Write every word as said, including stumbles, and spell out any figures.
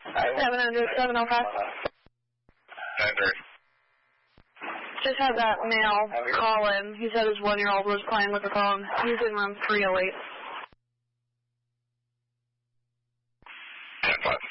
seven hundred, seven oh five. Andrew. Just had that male call in. He said his one-year-old was playing with the phone. He's in room three oh eight. ten five.